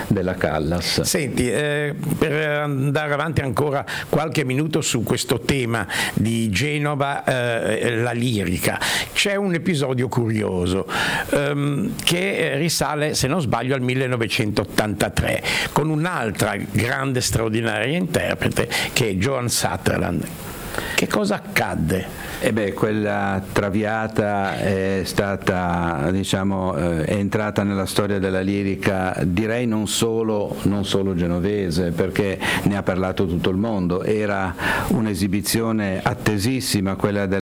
della Callas. Senti, per andare avanti ancora qualche minuto su questo tema di Genova, la lirica, c'è un episodio curioso che risale, se non sbaglio, al 1983, con un'altra grande straordinaria interprete che è Joan Sutherland. Che cosa accadde? Quella Traviata è stata, è entrata nella storia della lirica, direi non solo genovese, perché ne ha parlato tutto il mondo. Era un'esibizione attesissima, quella